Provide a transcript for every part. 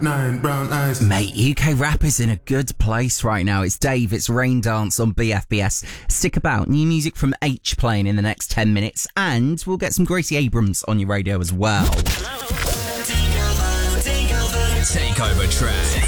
9 brown eyes. Mate, UK rap is in a good place right now. It's Dave, it's Rain Dance on BFBS. Stick about, new music from H playing in the next 10 minutes, and we'll get some Gracie Abrams on your radio as well. Takeover tracks.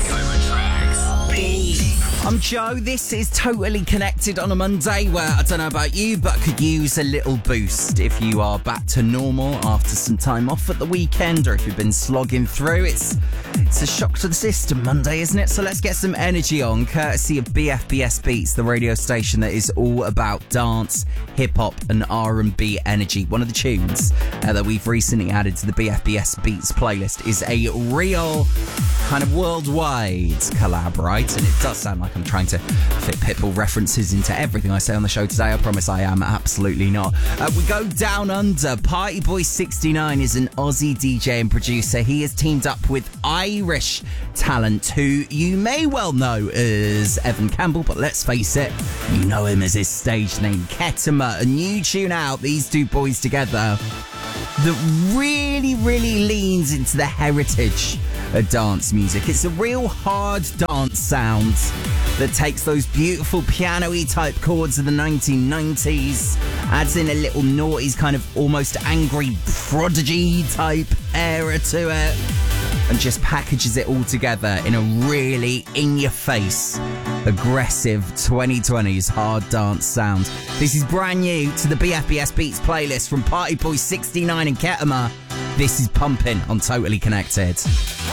I'm Joe, this is Totally Connected on a Monday where, I don't know about you, but could use a little boost. If you are back to normal after some time off at the weekend, or if you've been slogging through, it's a shock to the system Monday, isn't it? So let's get some energy on, courtesy of BFBS Beats, the radio station that is all about dance, hip-hop and R&B energy. One of the tunes that we've recently added to the BFBS Beats playlist is a real kind of worldwide collab, right? And it does sound like I'm trying to fit Pitbull references into everything I say on the show today. I promise I am absolutely not. We go down under. Party Boy 69 is an Aussie DJ and producer. He has teamed up with Irish talent who you may well know as Evan Campbell, but let's face it, you know him as his stage name Ketama. A new tune out, these two boys together, that really leans into the heritage of dance music. It's a real hard dance sound that takes those beautiful piano-y type chords of the 1990s, adds in a little noughties kind of almost angry prodigy type era to it, and just packages it all together in a really in-your-face, aggressive 2020s hard dance sound. This is brand new to the BFBS Beats playlist from Party Boy 69 and Ketama. This is Pumping on Totally Connected.